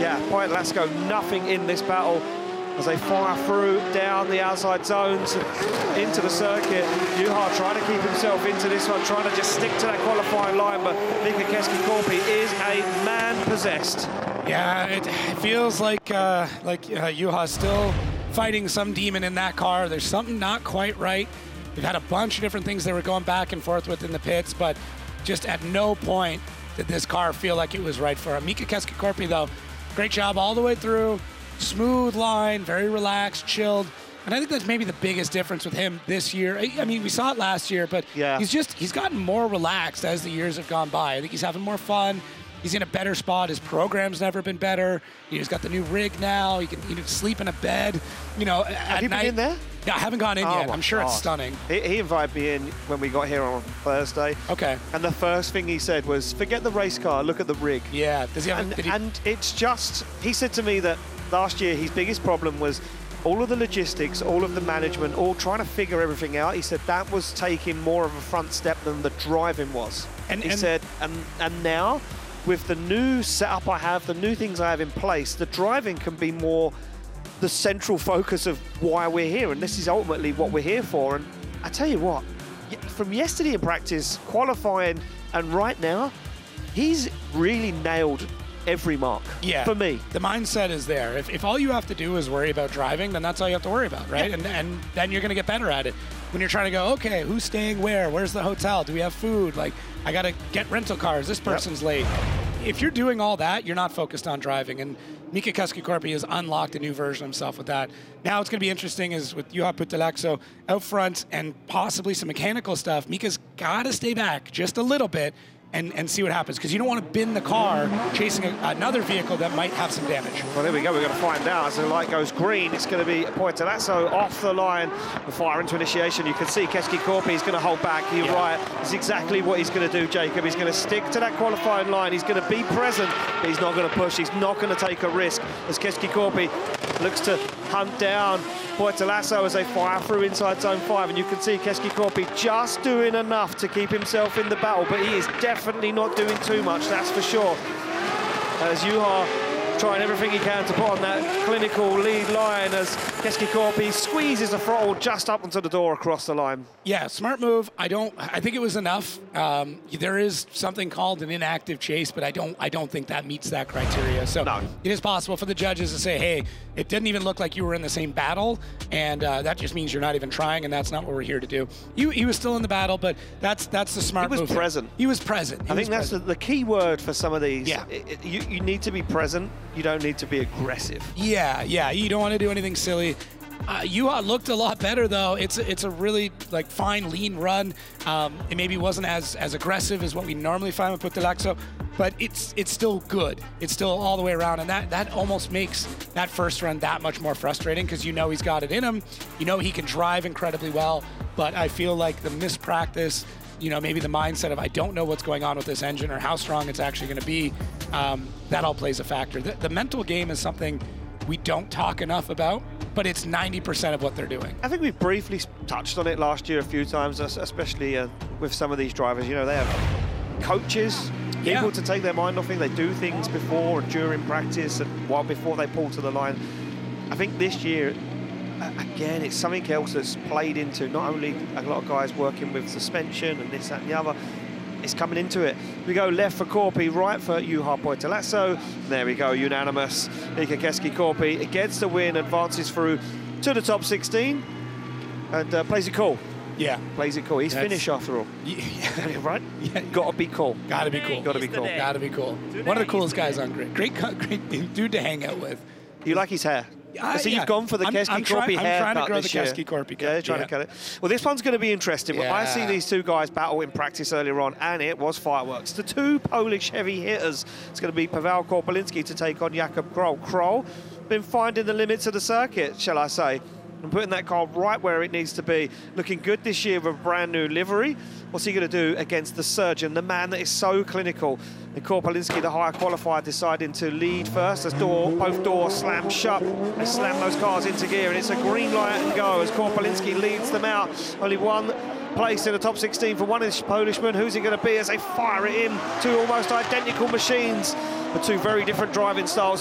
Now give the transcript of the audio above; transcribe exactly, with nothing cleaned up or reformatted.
Yeah, Poit Lasco, nothing in this battle as they fire through down the outside zones into the circuit. Juha trying to keep himself into this one, trying to just stick to that qualifying line, but Mika Keskikorpi is a man possessed. Yeah, it feels like uh, like uh, Juha's still fighting some demon in that car. There's something not quite right. They've had a bunch of different things they were going back and forth with in the pits, but just at no point did this car feel like it was right for him. Mika Keskikorpi, though, great job all the way through. Smooth line, very relaxed, chilled. And I think that's maybe the biggest difference with him this year. I mean, we saw it last year, but yeah. he's just, he's gotten more relaxed as the years have gone by. I think he's having more fun. He's in a better spot. His program's never been better. He's got the new rig now. He can, he can sleep in a bed. You know, at Have you night. been in there? No, I haven't gone in oh yet. I'm sure God. it's stunning. He, he invited me in when we got here on Thursday. Okay. And the first thing he said was, forget the race car, look at the rig. Yeah. Does he have? And, did he... and it's just, he said to me that last year his biggest problem was all of the logistics, all of the management, all trying to figure everything out. He said that was taking more of a front step than the driving was. And he and... said, and and now with the new setup I have, the new things I have in place, the driving can be more the central focus of why we're here, and this is ultimately what we're here for. And I tell you what, from yesterday in practice, qualifying, and right now, he's really nailed every mark. Yeah, for me. The mindset is there. If, if all you have to do is worry about driving, then that's all you have to worry about, right? Yeah. And and then you're going to get better at it. When you're trying to go, okay, who's staying where? Where's the hotel? Do we have food? Like, I got to get rental cars. This person's yep. late. If you're doing all that, you're not focused on driving. And Mika Keskikorpi has unlocked a new version of himself with that. Now it's going to be interesting is with Juha Puttalaakso out front and possibly some mechanical stuff. Mika's got to stay back just a little bit and, and see what happens, because you don't want to bin the car chasing a, another vehicle that might have some damage. Well, there we go. We're going to find out. As the light goes green, it's going to be Poit Lasco off the line. The fire into initiation. You can see Keskikorpi is going to hold back. You're yeah. right. It's exactly what he's going to do, Jacob. He's going to stick to that qualifying line. He's going to be present, but he's not going to push. He's not going to take a risk as Keskikorpi looks to hunt down Poit Lasco as they fire through inside zone five, and you can see Keskikorpi just doing enough to keep himself in the battle, but he is definitely not doing too much, that's for sure. As Juha trying everything he can to put on that clinical lead line as Keskikorpi squeezes the throttle just up onto the door across the line. Yeah, smart move. I don't. I think it was enough. Um, there is something called an inactive chase, but I don't. I don't think that meets that criteria. So no. It is possible for the judges to say, "Hey, it didn't even look like you were in the same battle," and uh, that just means you're not even trying, and that's not what we're here to do. You, he was still in the battle, but that's that's the smart move. He was move present. He was present. He I was think that's the, present. the key word for some of these. Yeah. It, it, you, you need to be present. You don't need to be aggressive. Yeah, yeah. You don't want to do anything silly. Uh, Juha looked a lot better, though. It's a, it's a really like fine, lean run. Um, it maybe wasn't as as aggressive as what we normally find with Puttalaakso, but it's it's still good. It's still all the way around, and that that almost makes that first run that much more frustrating, because you know he's got it in him. You know he can drive incredibly well, but I feel like the mispractice, you know, maybe the mindset of I don't know what's going on with this engine or how strong it's actually going to be, um, that all plays a factor. The, the mental game is something we don't talk enough about, but it's ninety percent of what they're doing. I think we briefly touched on it last year a few times, especially uh, with some of these drivers. You know, they have coaches, people yeah. to take their mind off things. They do things before and during practice and while before they pull to the line. I think this year, again, it's something else that's played into not only a lot of guys working with suspension and this, that, and the other. It's coming into it. We go left for Korpi, right for Juha Puttalaakso. There we go, unanimous. Mika Keskikorpi gets the win, advances through to the top sixteen, and uh, plays it cool. Yeah. Plays it cool. He's That's, finished after all. Yeah. Right? Yeah. Gotta be cool. Gotta be cool. Gotta be cool. Gotta be cool. One of the coolest guys on grid. Great, great dude to hang out with. You like his hair? Uh, so yeah. you've gone for the Keskikorpi haircut. I'm trying to grow the this year. Keskikorpi cut. Yeah, you're trying yeah. to cut it. Well, this one's going to be interesting. Yeah. I see these two guys battle in practice earlier on, and it was fireworks. The two Polish heavy hitters. It's going to be Paweł Korpolinski to take on Jakub Kroll. Kroll been finding the limits of the circuit, shall I say, and putting that car right where it needs to be. Looking good this year with a brand new livery. What's he going to do against the surgeon, the man that is so clinical? And Korpolinski, the higher qualifier, deciding to lead first as door, both doors slam shut. They slam those cars into gear, and it's a green light and go as Korpolinski leads them out. Only one place in the top sixteen for one Polishman. Who's he going to be as they fire it in? Two almost identical machines, but two very different driving styles.